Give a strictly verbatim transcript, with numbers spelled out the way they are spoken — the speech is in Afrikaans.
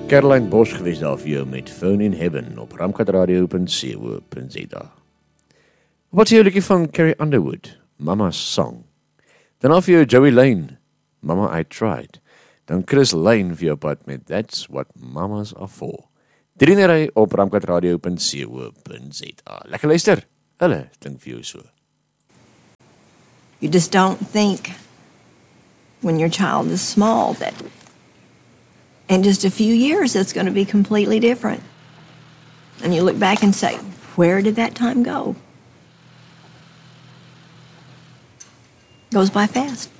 Caroline Bosch gewees daar vir jou met Phone in Heaven op ramkatradio punt co punt za. Wat is jou liedjie van Carrie Underwood, Mama's Song? Daarna vir jou Joey Lane, Mama I Tried. Dan Chris Lane vir jou pad met That's What Mamas Are For. Drie nery op ramkatradio punt co punt za. Lekker luister, hulle klink vir jou so. You just don't think when your child is small that in just a few years it's going to be completely different. And you look back and say, where did that time go? Goes by fast.